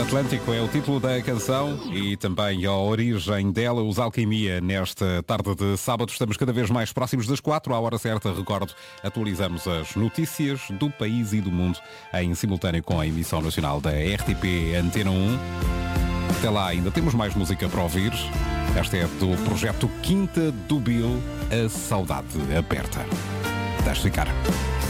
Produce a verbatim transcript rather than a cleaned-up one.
Atlântico é o título da canção e também a origem dela, os Alquimia, nesta tarde de sábado. Estamos cada vez mais próximos das quatro, à hora certa, recordo, atualizamos as notícias do país e do mundo em simultâneo com a emissão nacional da R T P Antena um. Até lá ainda temos mais música para ouvir. Esta é do projeto Quinta do Bill, A Saudade Aperta. Deixe ficar.